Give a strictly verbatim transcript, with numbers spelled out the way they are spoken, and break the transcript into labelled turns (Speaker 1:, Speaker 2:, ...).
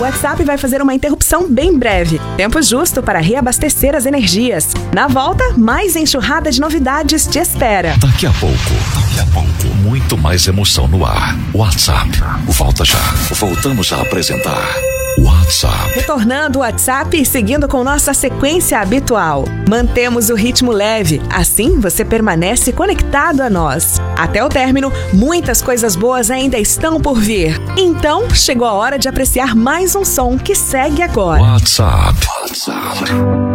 Speaker 1: O WhatsApp vai fazer uma interrupção bem breve. Tempo justo para reabastecer as energias. Na volta, mais enxurrada de novidades te espera.
Speaker 2: Daqui a pouco, daqui a pouco, muito mais emoção no ar. WhatsApp, volta já. Voltamos a apresentar WhatsApp.
Speaker 1: Retornando o WhatsApp e seguindo com nossa sequência habitual. Mantemos o ritmo leve, assim você permanece conectado a nós. Até o término, muitas coisas boas ainda estão por vir. Então, chegou a hora de apreciar mais um som que segue agora.
Speaker 2: WhatsApp. WhatsApp.